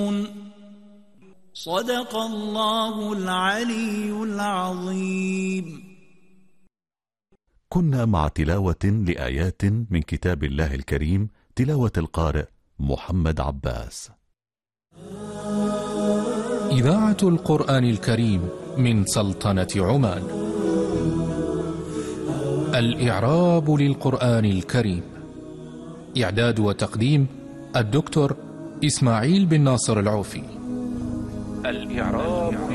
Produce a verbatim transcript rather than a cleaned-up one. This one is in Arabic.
صدق الله العلي العظيم. كنا مع تلاوة لآيات من كتاب الله الكريم، تلاوة القارئ محمد عباس. إذاعة القرآن الكريم من سلطنة عمان. الإعراب للقرآن الكريم، إعداد وتقديم الدكتور إسماعيل بن ناصر العوفي. الإعراب